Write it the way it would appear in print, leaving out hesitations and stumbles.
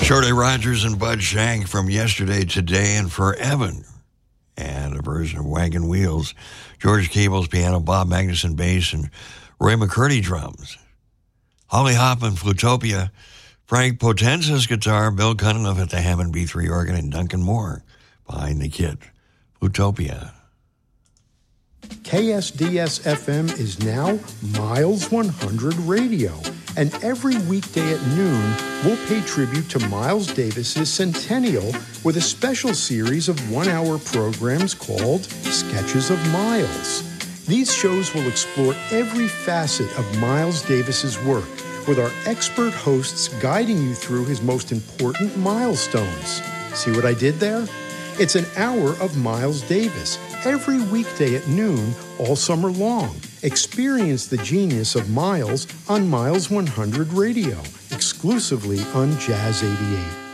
Shorty Rogers and Bud Shank from Yesterday, Today, and Forever. And a version of Wagon Wheels. George Cable's piano, Bob Magnuson bass, and Ray McCurdy drums. Holly Hoffman, Flutopia. Frank Potenza's guitar, Bill Cunliffe at the Hammond B3 organ, and Duncan Moore behind the kit. Flutopia. KSDS-FM is now Miles 100 Radio, and every weekday at noon, we'll pay tribute to Miles Davis's centennial with a special series of one-hour programs called Sketches of Miles. These shows will explore every facet of Miles Davis's work, with our expert hosts guiding you through his most important milestones. See what I did there? It's an hour of Miles Davis, every weekday at noon, all summer long. Experience the genius of Miles on Miles 100 Radio, exclusively on Jazz 88.